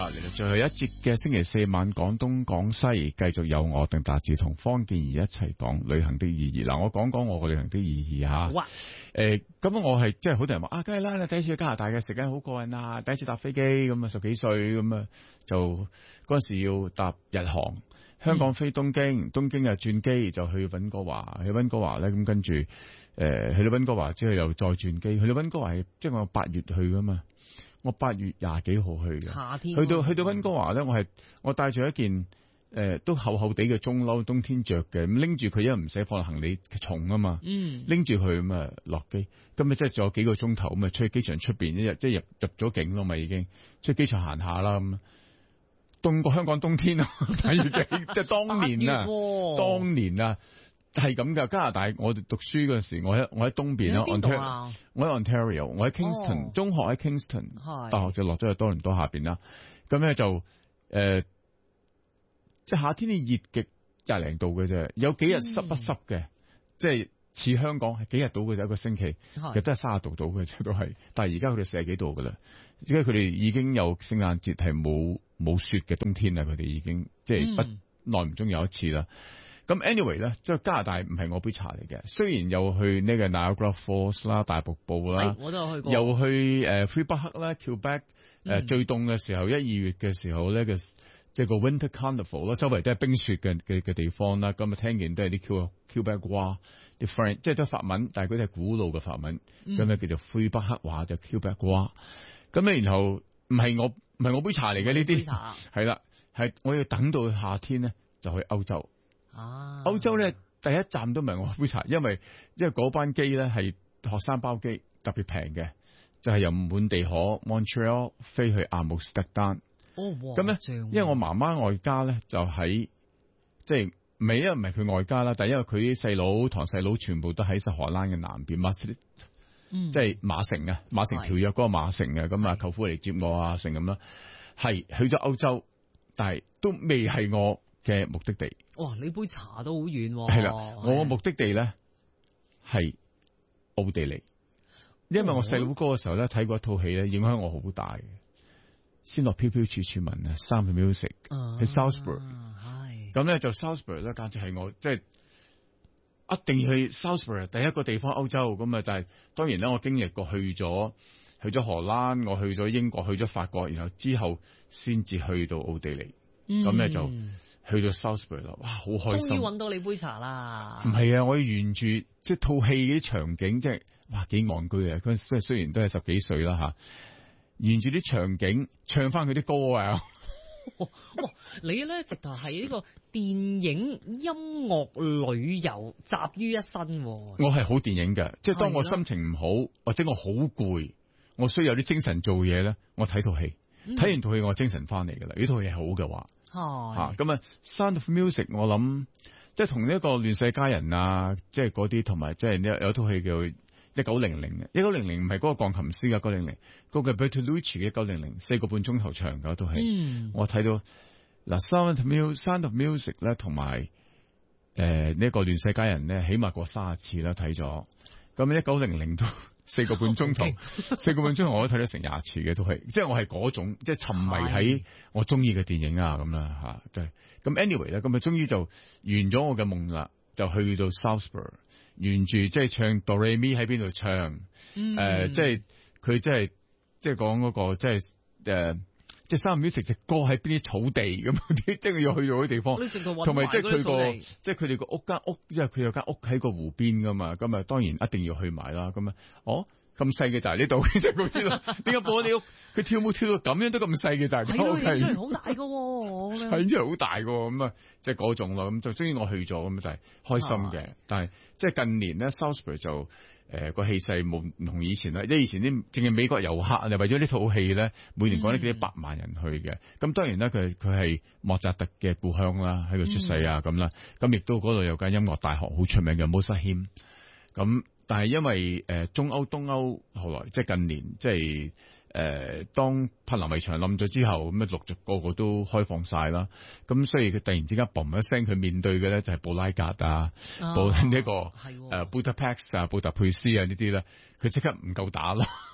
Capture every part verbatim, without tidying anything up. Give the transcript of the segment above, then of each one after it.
嚟啦，最後一節嘅星期四晚廣東廣西，繼續有我鄧達志同方健儀一齊講旅行的意義。嗱，我講講我個旅行的意義吓。 哇！ 誒，咁我係即係好多人話啊，梗係啦，你第一次去加拿大嘅時間好過癮啊，第一次搭飛機咁啊，十幾歲咁啊，就嗰陣時要搭日航，香港飛東京，嗯、東京啊轉機就去溫哥華，去溫哥華咧咁跟住誒、呃、去到溫哥華之後又再轉機，去到溫哥華係即係我八月去噶嘛。我八月廿幾號去嘅， 夏天去到去到溫哥華咧，我係我帶住一件誒、呃、都厚厚地嘅中褸，冬天着嘅，咁拎住佢，因為唔使放行李重啊嘛，嗯，拎住佢咁啊落機，咁咪即係仲有幾個鐘頭咁啊，出去機場出邊一日即係入入咗境咯嘛，已經出去機場行下啦咁，凍過香港冬天啊，等於即係當年啊，當年啊。係咁噶，加拿大我哋讀書嗰陣時，我喺我喺東邊啦，我喺 Ontario， 我喺 Kingston，、哦、中學喺 Kingston， 大學就落咗去多倫多下邊啦。咁咧就誒、呃，即係夏天你熱極廿零度嘅啫，有幾日濕不濕嘅，嗯、即係似香港係幾日到嘅就一個星期，其實都係三十度到嘅啫，都係。但係而家佢哋四十幾度噶啦，而家佢哋已經有聖誕節係冇冇雪嘅冬天啦，佢哋已經即係不耐唔中有一次啦。咁 anyway 咧，即係加拿大唔係我杯茶嚟嘅。雖然又去呢個 Niagara Falls 啦、大瀑布啦， 我都有去過。 又去誒 Free 北克啦、Quebec 誒最凍嘅時候，一二月嘅時候咧嘅即係個 Winter Carnival 啦，周圍都係冰雪嘅嘅嘅地方啦。咁啊聽見都係啲 Quebec 話啲 friend，即係都係法文，但係佢哋係古老嘅法文，咁咧、嗯、叫做 Free 北克話就 Quebec 話。咁咧然後唔係我唔係我杯茶嚟嘅呢啲，係啦，係我要等到夏天咧就去歐洲。啊！歐洲咧第一站都唔係我杯茶，因為因為嗰班機咧係學生包機，特別平嘅，就係、是、由滿地可 Montreal 飛去阿姆斯特丹。哦，咁咧，因為我媽媽外家咧就喺即係唔係因為唔係佢外家啦，但係因為佢啲細佬堂細佬全部都喺實荷蘭嘅南邊，馬斯，即係馬城啊，馬城條約嗰個馬城啊，咁啊舅父嚟接我啊，成咁啦，係去咗歐洲，但係都未係我嘅目的地。 哇！你杯茶都好遠喎。 係啦，我嘅目的地咧係奧地利，因為我細佬哥嘅時候咧睇過一套戲咧，影響我好大嘅。先落飄飄處處聞啊 Sound of Music 喺 Salzburg， 係咁咧就 Salzburg 咧，簡直係我即係一定要去 Salzburg 第一個地方歐洲咁啊！但係當然咧，我經歷過去咗去咗荷蘭，我去咗英國，去咗法國，然後之後先至去到奧地利，咁咧、嗯、就。去到 Salzburg 啦，哇，好開心！終於揾到你杯茶啦！ 唔係啊，我要沿住即係套戲嗰啲場景，即係哇幾戇居啊！嗰陣雖雖然都係十幾歲啦吓，沿住啲場景唱翻佢啲歌啊！ 哇，你咧直頭係呢個電影音樂旅遊集於一身。我係好電影嘅，即係當我心情唔好或者我好攰，我需要有啲精神做嘢咧，我睇套戲，睇、嗯、完套戲我精神翻嚟噶啦。呢套戲好嘅話。吓咁啊 Sound of Music 我諗即係同呢一個亂世佳人啊，即係嗰啲同埋即係有有套戲叫一九零零嘅，一九零零唔係嗰個鋼琴師嘅一九零零，嗰個 Bertolucci 嘅一九零零，四個半鐘頭長嘅套戲。嗯、我睇到嗱 Sound of Music Sound of Music 咧，同埋誒呢一個亂世佳人咧，起碼過三十次啦睇咗。咁一九零零都四個半鐘頭，Okay. 四個半鐘頭我都睇咗成廿次嘅，都係即係我係嗰種即係沉迷喺我中意嘅電影啊咁啦吓，即係咁 anyway 咧，咁啊終於就完咗我嘅夢啦，就去到 Salzburg， 沿住即係唱 Do Re Mi 喺邊度唱，誒、嗯呃、即係佢即係即係講嗰個即係誒。呃即係 Sound of Music 隻歌喺邊啲草地咁啲，即係佢要去到嗰啲地方，同埋即係佢個，即係佢哋個屋間屋，即係佢有間屋喺個湖邊噶嘛，咁啊當然一定要去埋啦。咁啊，哦咁細嘅就係呢度，即係嗰啲點解播你屋？佢跳舞跳到咁樣都咁細嘅就係， 係影出嚟好大噶， 係影出嚟好大噶，咁啊即係嗰種咯。咁就終於我去咗，咁就係開心嘅。啊、但係即係近年咧 Salzburg 就。誒，個氣勢冇唔同以前啦，即係以前啲淨係美國遊客，就為咗呢套戲咧，每年講呢幾百萬人去嘅。咁、嗯、當然啦，佢佢係莫扎特嘅故鄉啦，喺度出世啊咁啦。咁亦都嗰度有間音樂大學好出名嘅 Mosheim。咁但係因為誒、呃、中歐東歐後來即係近年即係。誒、呃，當柏林圍牆冧咗之後，咁啊陸續個個都開放晒啦。咁所以佢突然之間嘣一聲，佢面對嘅咧就係布拉格啊，布呢、哦這個誒、哦呃、布達佩斯啊、布達佩斯啊呢啲咧，佢即刻唔夠打咯。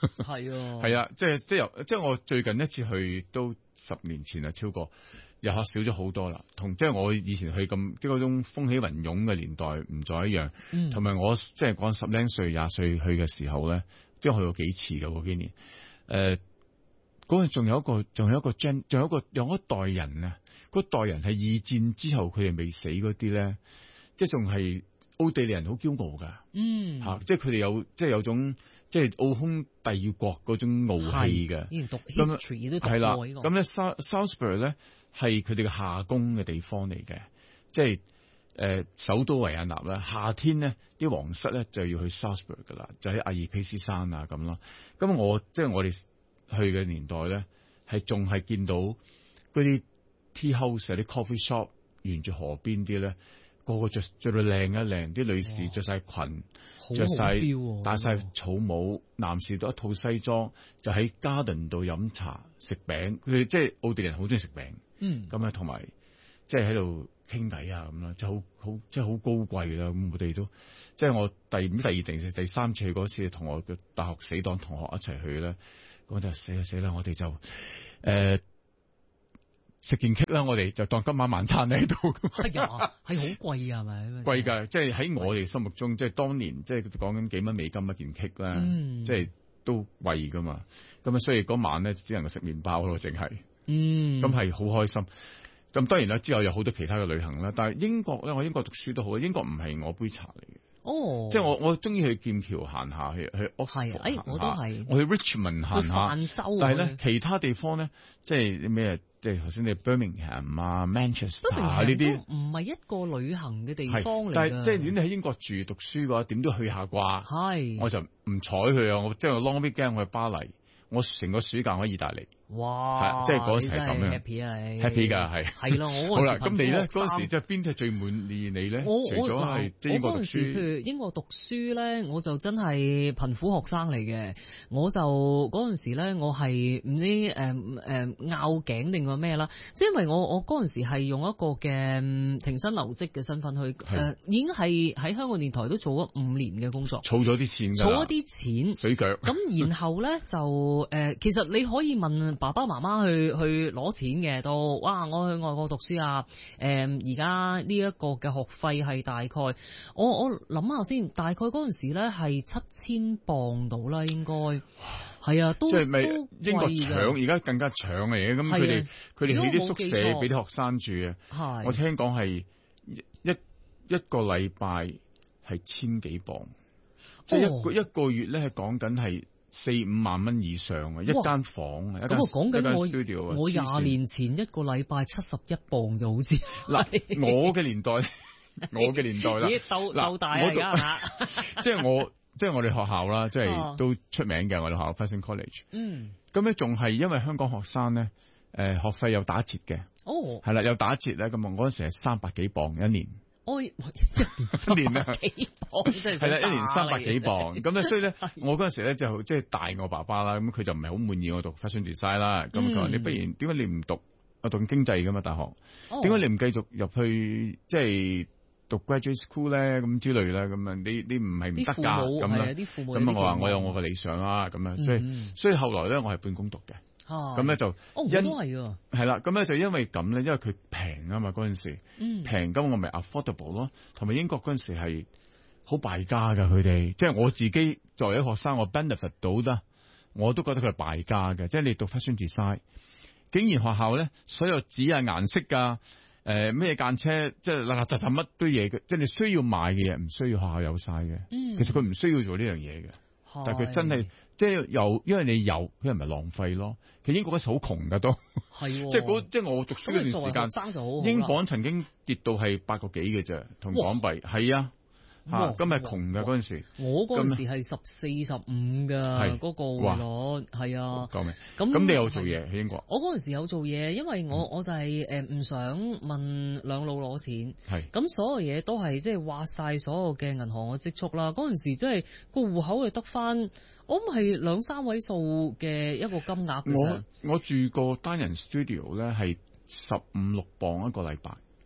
係啊， 係啊，即係即係由即係我最近一次去都十年前啦，超過遊客少咗好多啦，同即係我以前去咁即係嗰種風起雲湧嘅年代唔再一樣，同埋、嗯、我即係講十零歲廿歲去嘅時候咧，即係去過幾次嘅嗰幾年，誒嗰陣仲有一個仲有一個 gen 仲有一個有一代人啊，嗰代人係二戰之後佢哋未死嗰啲咧，即係仲係奧地利人好驕傲噶，嗯吓、啊，即係佢哋有即係有種即係奧匈帝國嗰種傲氣嘅， 以前讀 history 都讀過呢個。 咁咧 Salzburg 咧係佢哋嘅夏宮嘅地方嚟嘅，即係誒、呃、首都維也納啦。夏天咧啲皇室咧就要去 Salzburg 噶啦，就喺阿爾卑斯山啊咁咯。咁我即係我哋去嘅年代咧，係仲係見到嗰啲 tea house 啲 coffee shop 沿住河邊啲咧，個個着着到靚一靚，啲女士着晒裙。着晒戴晒草帽，男士都一套西裝，就喺 garden 度飲茶食餅。佢哋即係奧地利人好中意食餅，嗯，咁啊同埋即係喺度傾偈啊咁啦，即係好好即係好高貴啦。咁我哋都即係我第唔知第二定第三次去嗰次，同我嘅大學死黨同學一齊去咧，咁就死啦死啦，我哋就誒。呃食件 cake 啦，我哋就當今晚晚餐喺度。 係啊，係好貴啊，係咪？ 貴㗎，即係喺我哋心目中，即係當年，即係講緊幾蚊美金一件 cake 啦，嗯、即係都貴㗎嘛。咁啊，所以嗰晚咧只能夠食麵包咯，淨係。嗯。咁係好開心。咁當然啦，之後有好多其他嘅旅行啦。但係英國咧，我英國讀書都好，英國唔係我杯茶嚟嘅。哦，即係我我中意去劍橋行下，去去 Oxford 行下， 我都係， 我去 Richmond 行下， 泛舟。 但係咧其他地方咧，即係咩？即係頭先你 Birmingham 啊、Manchester 啊呢啲， 唔係一個旅行嘅地方嚟。 但係即係如果你喺英國住讀書嘅話，點都去下啩。係，我就唔睬佢啊！我即係 long weekend 我去巴黎，我成個暑假我喺意大利。哇！即係嗰時係咁樣 happy 啊 ，happy 㗎係。係咯，我好啦，咁你咧嗰時即係邊隻最滿意你咧？除咗係英國讀書， 譬如英國讀書咧，我就真係貧苦學生嚟嘅。我就嗰陣時咧，我係唔知誒誒拗頸定個咩啦。即係因為我我嗰陣時係用一個嘅停薪留職嘅身份去誒、呃，已經係喺香港電台都做咗五年嘅工作， 儲咗啲錢， 儲咗啲錢水腳。 咁然後咧就誒、呃，其實你可以問爸爸媽媽去去攞錢嘅都，哇！我去外國讀書啊，誒而家呢一個嘅學費係大概，我我諗下先，大概嗰陣時咧係七千磅到啦，應該係啊，都即係咪都英國搶，而家更加搶嚟嘅，咁佢哋佢哋起啲宿舍俾啲學生住啊，我聽講係一一個禮拜係千幾磅，即係一個一個月咧係講緊係四五萬蚊以上啊！一間房，一間講緊我 studio， 我廿年前一個禮拜七十一磅就好似嗱，我嘅年代，我嘅年代啦， 鬥鬥大啊！而家即係我即係我哋學校啦，即係都出名嘅我哋學校 Fashion College。嗯，咁咧仲係因為香港學生咧，誒學費有打折嘅。哦，係啦，有打折咧，咁啊嗰陣時係三百幾磅一年。 我一年啊， 幾磅真係係啦，一年三百幾磅咁咧，所以咧，我嗰陣時咧就即係大我爸爸啦，咁佢就唔係好滿意我讀 fashion design 啦，咁佢話你不如點解你唔讀啊讀經濟噶嘛大學，點解你唔繼續入去即係讀 graduate school 咧咁之類咧，咁啊你你唔係唔得噶咁啦，咁啊我話我有我嘅理想啦，咁樣所以所以後來咧我係半工讀嘅。咁咧、啊、就因， 哦、都係係啦，咁咧就因為咁咧，因為佢平啊嘛嗰陣時，平咁、嗯、我咪 affordable 咯，同埋英國嗰陣時係好敗家噶佢哋，即係我自己作為一個學生，我 benefit 到啦，我都覺得佢係敗家嘅，即係你讀 fashion design，竟然學校咧所有紙啊顏色噶，誒咩間車，即係嗱嗱雜雜乜堆嘢嘅，即係你需要買嘅嘢，唔需要學校有晒嘅，嗯、其實佢唔需要做呢樣嘢嘅，是但係佢真係。即係有，因為你有，佢係咪浪費咯？其實英國嗰時好窮噶都，係、哦、即係嗰即係我讀書嗰段時間，英鎊曾經跌到係八個幾嘅啫，同港幣係啊。吓，今日窮噶嗰陣時， 我嗰陣時係十四十五噶嗰個匯率，係啊。 講明咁咁，你有做嘢喺英國？ 我嗰陣時有做嘢，因為我我就係誒唔想問兩老攞錢，係咁所有嘢都係即係挖晒所有嘅銀行嘅積蓄啦。嗰陣時即係個戶口係得翻，我諗係兩三位數嘅一個金額嘅啫。 我我住過單人 studio 咧，係十五六磅一個禮拜。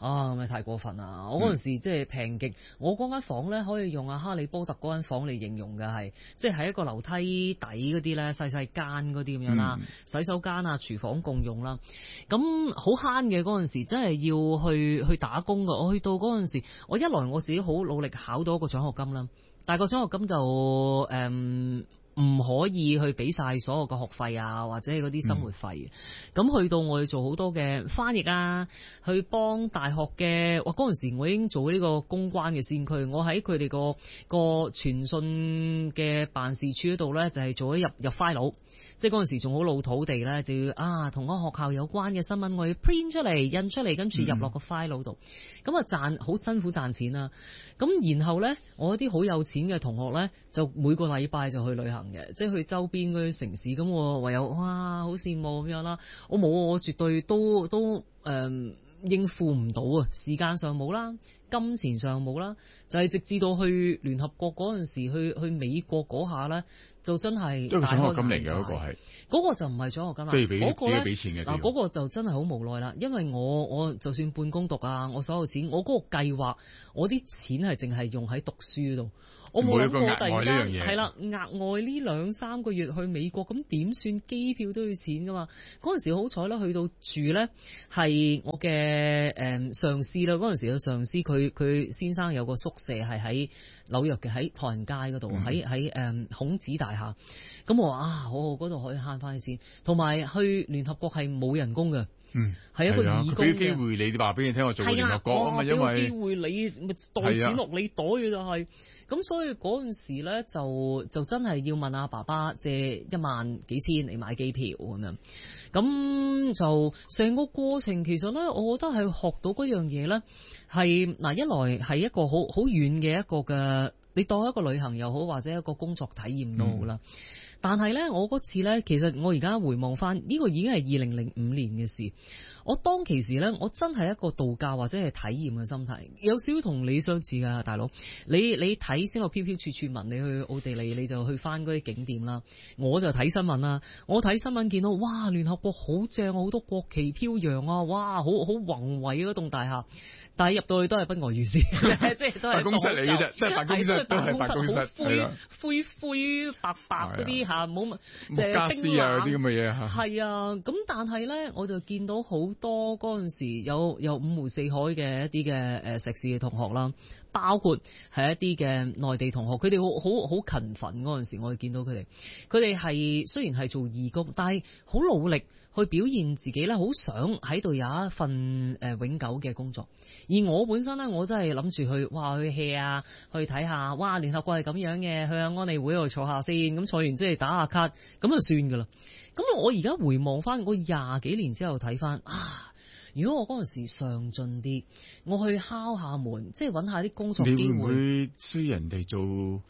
啊，咁咪太過分啦！我嗰陣時即係平極，我嗰間房咧可以用阿哈利波特嗰間房嚟形容嘅係，即係喺一個樓梯底嗰啲咧細細間嗰啲咁樣啦，嗯、洗手間啊、廚房共用啦。咁好慳嘅嗰陣時，真係要去去打工㗎。我去到嗰陣時，我一來我自己好努力考到一個獎學金啦，但係個獎學金就誒。嗯唔可以去俾晒所有嘅學費啊，或者係嗰啲生活費。咁、嗯、去到我哋做好多嘅翻譯啊，去幫大學嘅，哇！嗰陣時我已經做呢個公關嘅先驅，我喺佢哋個個傳訊嘅辦事處嗰度咧，就係做咗入入 file。即係嗰陣時仲好老土地咧，就要啊同嗰個學校有關嘅新聞，我要 print 出嚟、印出嚟，跟住入落個 file 度。咁啊賺好辛苦賺錢啦。咁然後咧，我啲好有錢嘅同學咧，就每個禮拜就去旅行嘅，即係去周邊嗰啲城市。咁我唯有哇，好羨慕咁樣啦。我冇，我絕對都都誒、呃、應付唔到啊，時間上冇啦。金錢上冇啦，就係、是、直至到去聯合國嗰陣時，去去美國嗰下咧，就真係都係獎學金嚟嘅嗰個係， 嗰個就唔係獎學金啦，嗰個咧俾錢嘅嗱，嗰個就真係好無奈啦，因為我我就算半工讀啊，我所有錢，我嗰個計劃，我啲錢係淨係用喺讀書度。我冇諗過突然間係啦，額外呢兩三個月去美國，咁點算？機票都要錢噶嘛。嗰陣時好彩啦，去到住咧係我嘅誒上司啦。嗰陣時嘅上司佢佢先生有個宿舍係喺紐約嘅，喺唐人街嗰度，喺喺誒孔子大廈。咁我話啊，好好嗰度可以慳翻啲錢，同埋去聯合國係冇人工嘅。嗯，係一個義工嘅。俾機會你話俾你聽，我做聯合國啊嘛，因為俾個機會你咪袋錢落你袋嘅就係、是。咁所以嗰陣時咧，就就真係要問阿爸爸借一萬幾千嚟買機票咁樣。咁就成個過程其實咧，我覺得係學到嗰樣嘢咧，係嗱一來係一個好好遠嘅一個嘅，你當一個旅行又好，或者一個工作體驗都好啦。嗯、但係咧，我嗰次咧，其實我而家回望翻，呢個已經係二零零五年嘅事。我當其時咧，我真係一個度假或者係體驗嘅心態，有少少同你相似噶，大佬。你你睇先個飄飄處處聞，你去奧地利你就去翻嗰啲景點啦。我就睇新聞啦，我睇新聞見到哇，聯合國好正，好多國旗飄揚啊，哇，好好宏偉嗰棟大廈。但係入到去都係不外如是，即係都係辦公室嚟嘅啫，都係辦公室，都係辦公室，灰灰灰白白嗰啲嚇，冇乜木傢俬啊嗰啲咁嘅嘢嚇。係啊，咁但係咧，我就見到好多嗰陣時有有五湖四海嘅一啲嘅誒碩士嘅同學啦，包括係一啲嘅內地同學，佢哋好好好勤奮嗰陣時，我哋見到佢哋，佢哋係雖然係做義工，但係好努力去表現自己咧，好想喺度有一份誒永久嘅工作。而我本身咧，我真係諗住去，哇，去 hea 啊，去睇下，哇，聯合國係咁樣嘅，去下安理會度坐下先，咁坐完即係打下卡，咁就算噶啦。咁我而家回望翻我廿幾年之後睇翻，啊，如果我嗰陣時上進啲，我去敲下門，即係揾下啲工作機會，你會唔會需人哋做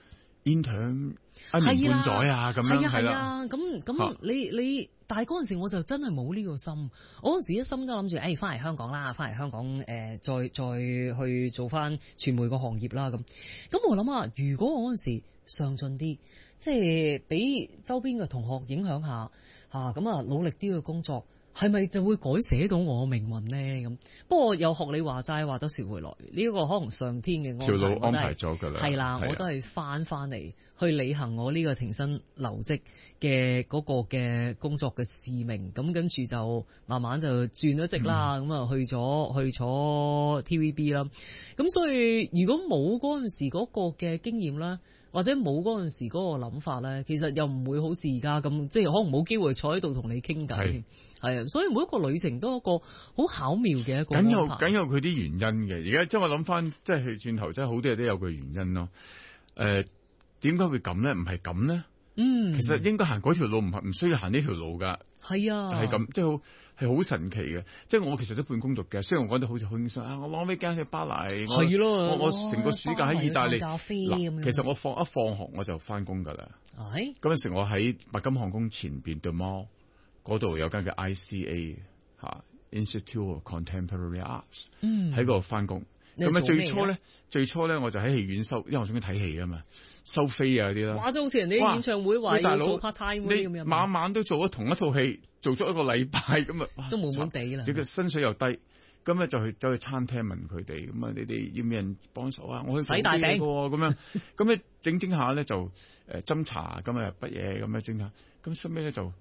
intern 一年半載啊？咁樣係啦， 咁咁你你。但係嗰陣時我就真係冇呢個心，我嗰陣時一心都諗住，誒翻嚟香港啦，翻嚟香港誒、呃，再再去做翻傳媒個行業啦咁。咁我諗下，如果我嗰陣時上進啲，即係俾周邊嘅同學影響下嚇，咁啊努力啲嘅工作，係咪就會改寫到我命運咧？咁不過又學你話齋，話得説回來，呢、這、一個可能上天嘅安排， 條路安排咗㗎啦。 係啦，我都係翻翻嚟去履行我呢個停薪留職嘅嗰個嘅工作嘅使命。咁跟住就慢慢就轉咗職啦。咁啊、嗯、去咗去咗 T V B 啦。咁所以如果冇嗰陣時嗰個嘅經驗啦，或者冇嗰陣時嗰個諗法咧，其實又唔會好似而家咁，即係可能冇機會坐喺度同你傾偈。係啊，所以每一個旅程都係一個好巧妙嘅一個。 梗有梗有佢啲原因嘅。而家即係我諗翻，即係去轉頭，即係好多嘢都有佢原因咯。誒、呃，點解會咁咧？唔係咁咧？嗯，其實應該行嗰條路，唔係唔需要行呢條路噶。係啊，係咁，即係好係好神奇嘅。即係我其實都半工讀嘅，雖然我講得好似好輕鬆啊，我攞咩間去巴黎，係咯，我我成個暑假喺意大利咖啡咁。其實我放一放學我就翻工噶啦。係嗰陣時我喺白金漢宮前邊對摩。嗰度有間嘅 I C A 嚇 Institute of Contemporary Arts，喺嗰度翻工。咁啊最初咧，最初咧我就喺戲院收，因為我中意睇戲啊嘛，收飛啊嗰啲啦。哇！即係好似人哋啲演唱會話要做 part time 嗰啲咁樣。晚晚都做咗同一套戲，做咗一個禮拜咁啊，都悶悶地啦。佢嘅薪水又低， 咁咧就去走去餐廳問佢哋，咁啊你哋要唔要人幫手啊？我去洗大餅咁樣，咁咧整整下咧就誒斟茶，咁啊乜嘢咁樣整下，咁收尾咧就誒，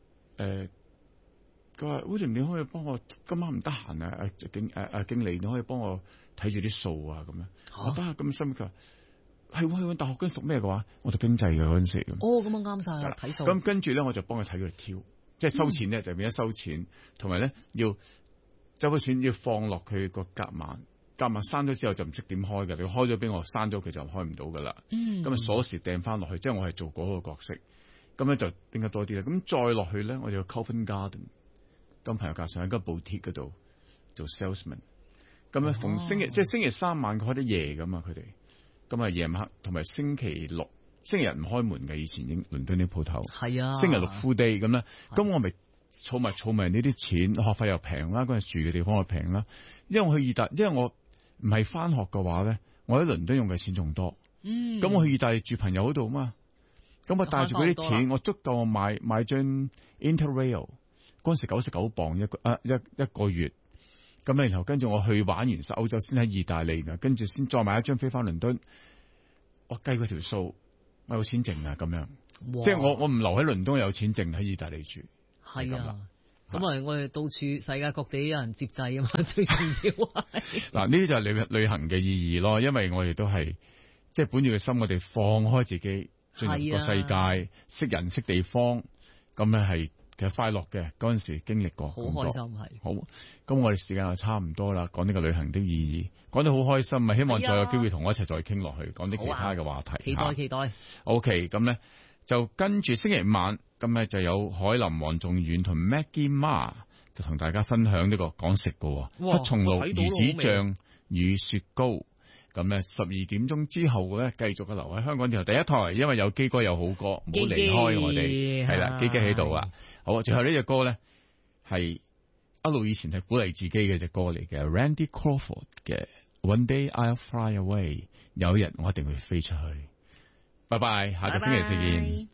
佢話 William 你可以幫我今晚唔得閒啊，誒經誒誒經理你可以幫我睇住啲數啊咁樣，我得咁收尾佢話係喎係喎，大學嗰陣讀咩嘅話，我讀經濟嘅嗰陣時咁。 哦，咁樣啱晒啦，睇數。 咁跟住咧我就幫佢睇佢挑，即係收錢咧、嗯、就變咗收錢，同埋咧要。周筆錢要放落佢個夾萬，夾萬閂咗之後就唔識點開嘅，你開咗俾我閂咗佢就開唔到噶啦。咁啊、嗯、鎖匙掟翻落去，即係我係做嗰個角色，咁咧就點解多啲咧？咁再落去咧，我就 Covent Garden 金朋友架上喺間 boutique 嗰度做 salesman。咁咧逢星期、哦、即係星期三晚佢開得夜噶嘛，佢哋咁啊夜晚黑，同埋星期六、星期日唔開門嘅，以前英倫敦啲鋪頭係啊，星期六 full day 咁咧，咁我咪。儲埋儲埋呢啲錢，學費又平啦，嗰陣住嘅地方又平啦。因為我去意大，因為我唔係翻學嘅話咧，我喺倫敦用嘅錢仲多。嗯，咁我去意大利住朋友嗰度嘛，咁我帶住嗰啲錢，我足夠我買買張 Interrail， 嗰陣時九十九磅一個啊一一個月。咁咧，然後跟住我去玩完晒歐洲，先喺意大利嘅，跟住先再買一張飛翻倫敦。我計嗰條數，我有錢剩啊，咁樣，哇即係我我唔留喺倫敦，有錢剩喺意大利住。係啊，咁啊，我哋到處世界各地有人接濟啊嘛，最重要係嗱，呢啲就係旅旅行嘅意義咯，因為我哋都係即係本住個心，我哋放開自己進入個世界，啊、識人識地方，咁咧係其實快樂嘅。嗰陣時經歷過，好開心係。好，咁我哋時間就差唔多啦，講呢個旅行的意義，講得好開心啊！希望再有機會同我一齊再傾落去，講啲其他嘅話題。期待期待。OK，咁咧就跟住星期五晚。今日就有海林、黃仲遠同 Maggie Ma 就同大家分享呢個講食嘅黑松露魚子醬與雪糕。咁咧十二點鐘之後咧，繼續嘅留喺香港電台第一台，因為有基哥有好歌，唔好離開我哋。係啦，基基喺度啊。好，最後呢隻歌咧係一路以前係鼓勵自己嘅隻歌嚟嘅 ，Randy Crawford 嘅 One Day I'll Fly Away， 有一日我一定會飛出去。拜拜，下個星期四見。